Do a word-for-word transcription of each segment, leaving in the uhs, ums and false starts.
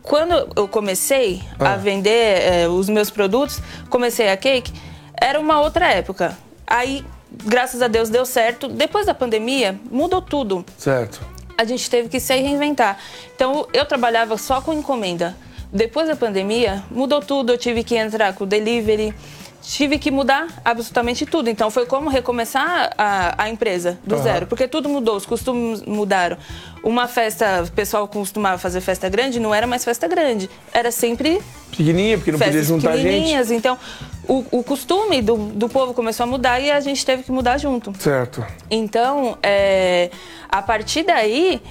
quando eu comecei ah. a vender é, os meus produtos, comecei a Cake, era uma outra época. Aí, graças a Deus, deu certo. Depois da pandemia, mudou tudo. Certo. A gente teve que se reinventar. Então, eu trabalhava só com encomenda. Depois da pandemia, mudou tudo. Eu tive que entrar com o delivery. Tive que mudar absolutamente tudo. Então, foi como recomeçar a, a empresa do uhum. zero. Porque tudo mudou, os costumes mudaram. Uma festa, o pessoal costumava fazer festa grande, não era mais festa grande. Era sempre... pequenininha, porque não podia juntar gente. Então, o, o costume do, do povo começou a mudar e a gente teve que mudar junto. Certo. Então, é, a partir daí...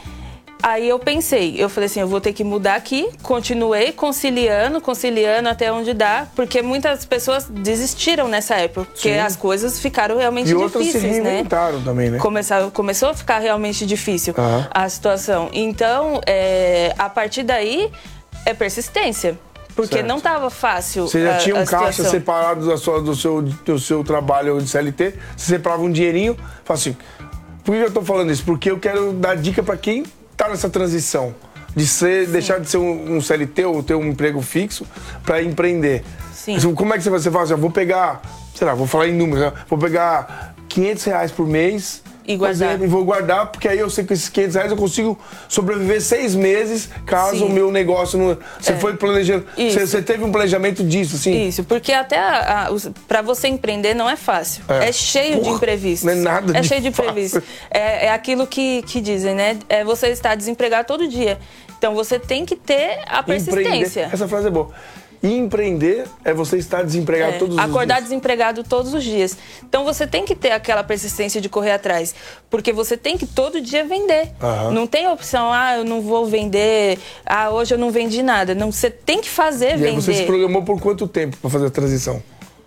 Aí eu pensei, eu falei assim, eu vou ter que mudar aqui, continuei conciliando, conciliando até onde dá, porque muitas pessoas desistiram nessa época, porque Sim. as coisas ficaram realmente e difíceis, outras se reinventaram, né? também, né? Começou, começou a ficar realmente difícil uhum. a situação. Então, é, a partir daí, é persistência. Porque certo. não estava fácil. Você já a, tinha um a caixa separado da sua, do, seu, do seu trabalho de C L T, você separava um dinheirinho, fala assim, por que eu tô falando isso? Porque eu quero dar dica para quem tá nessa transição de ser, deixar de ser um, um C L T ou ter um emprego fixo para empreender. Sim. Como é que você vai? Você fala assim, vou pegar, sei lá, vou falar em números, né? Vou pegar quinhentos reais por mês e guardar. Exemplo, e vou guardar, porque aí eu sei que esses quinhentos reais eu consigo sobreviver seis meses caso Sim. o meu negócio não... Você é. foi planejando, você, você teve um planejamento disso, assim? Isso, porque até para você empreender não é fácil. É, é cheio Porra, de imprevistos. Não é nada É de cheio de imprevistos. É, é aquilo que, que dizem, né? É você estar desempregado todo dia. Então você tem que ter a persistência. Empreender. Essa frase é boa. E empreender é você estar desempregado é, todos os dias. Acordar desempregado todos os dias. Então você tem que ter aquela persistência de correr atrás. Porque você tem que todo dia vender. Uhum. Não tem opção, ah, eu não vou vender, ah, hoje eu não vendi nada. Não, você tem que fazer e vender. E você se programou por quanto tempo para fazer a transição?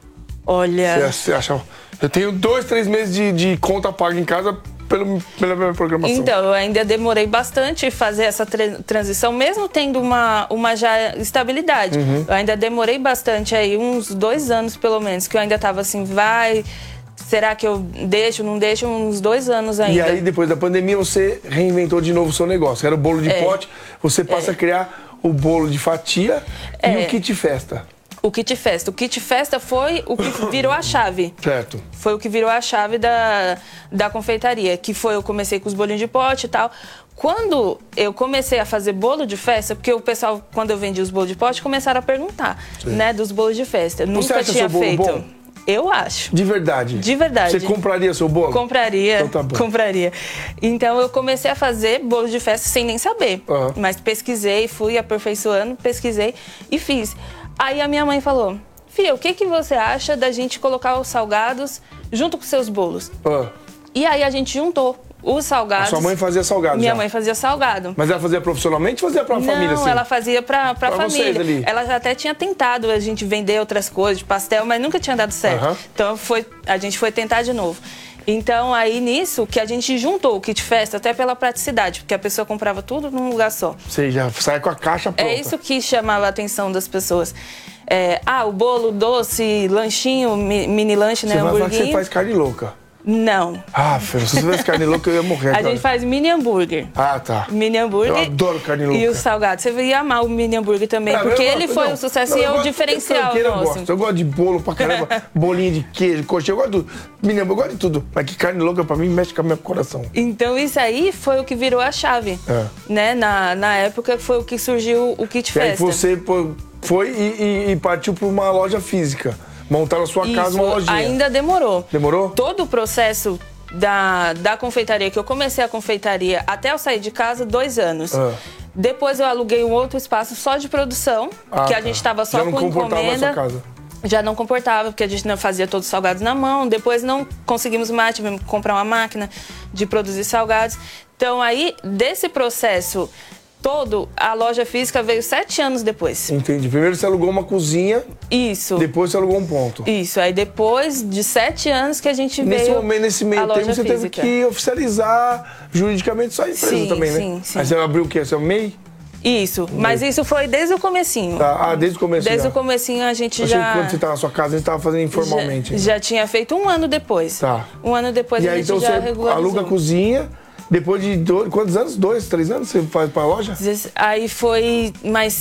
Olha... Você, você acha... Eu tenho dois, três meses de, de conta paga em casa... Pelo, pela minha programação. Então, eu ainda demorei bastante fazer essa transição, mesmo tendo uma, uma já estabilidade. Uhum. Eu ainda demorei bastante aí, uns dois anos pelo menos, que eu ainda tava assim, vai... Será que eu deixo, não deixo? Uns dois anos ainda. E aí, depois da pandemia, você reinventou de novo o seu negócio. Era o bolo de é. pote, você passa é. a criar o bolo de fatia é. e o kit festa. O kit festa. O kit festa foi o que virou a chave. Certo. Foi o que virou a chave da, da confeitaria. Que foi, eu comecei com os bolinhos de pote e tal. Quando eu comecei a fazer bolo de festa, porque o pessoal, quando eu vendi os bolos de pote, começaram a perguntar, Sim. né, dos bolos de festa. Eu Você nunca acha tinha seu bolo feito. Bom? Eu acho. De verdade? De verdade. Você compraria seu bolo? Compraria, então tá bom. compraria. Então eu comecei a fazer bolo de festa sem nem saber. Uhum. Mas pesquisei, fui aperfeiçoando, pesquisei e fiz. Aí a minha mãe falou, Fia, o que, que você acha da gente colocar os salgados junto com seus bolos? Uhum. E aí a gente juntou os salgados. A sua mãe fazia salgado Minha já. mãe fazia salgado. Mas ela fazia profissionalmente ou fazia pra Não, família? Assim? Não, ela fazia pra, pra, pra família. Ali. Ela já até tinha tentado a gente vender outras coisas, de pastel, mas nunca tinha dado certo. Uhum. Então foi, a gente foi tentar de novo. Então aí nisso que a gente juntou o kit festa até pela praticidade, porque a pessoa comprava tudo num lugar só. Você já sai com a caixa pronta. É isso que chamava a atenção das pessoas. É, ah, o bolo, doce, lanchinho, mini lanche, né, você hamburguinho. Vai falar que você faz carne louca. Não. Ah, filho, se você fizesse carne louca, eu ia morrer. A cara. gente faz mini hambúrguer. Ah, tá. Mini hambúrguer. Eu adoro carne louca. E o salgado. Você ia amar o mini hambúrguer também, é, porque ele gosto, foi não, um sucesso não, e é o diferencial eu nosso. Gosto. Eu gosto de bolo pra caramba, bolinho de queijo, coxinha, eu gosto do mini hambúrguer, eu gosto de tudo. Mas que carne louca pra mim mexe com o meu coração. Então isso aí foi o que virou a chave. É. Né? Na, na época foi o que surgiu o kit e festa. Aí você foi e, e, e partiu pra uma loja física. Montar na sua isso, casa uma lojinha. Ainda demorou. Demorou? Todo o processo Da, da confeitaria, que eu comecei a confeitaria até eu sair de casa, dois anos. Ah. Depois eu aluguei um outro espaço só de produção, ah, que a tá. gente estava só Já não com comportava encomenda. A sua casa. Já não comportava, porque a gente não fazia todos os salgados na mão. Depois não conseguimos mais, tivemos que comprar uma máquina de produzir salgados. Então aí, desse processo todo, a loja física veio sete anos depois. Entendi. Primeiro você alugou uma cozinha. Isso. Depois você alugou um ponto. Isso. Aí depois de sete anos que a gente nesse veio momento, Nesse meio tempo você física. teve que oficializar juridicamente sua empresa sim, também, né? Sim, sim. Aí você abriu o quê? Seu M E I? Isso. Mas isso foi desde o comecinho. Tá. Ah, desde o comecinho. Desde já. o comecinho a gente Achei já... que quando você estava na sua casa, a gente estava fazendo informalmente. Já, já tinha feito um ano depois. Tá. Um ano depois e a aí, gente então já você regularizou. aluga a cozinha... Depois de dois, quantos anos? Dois, três anos você faz para a loja? Aí foi mais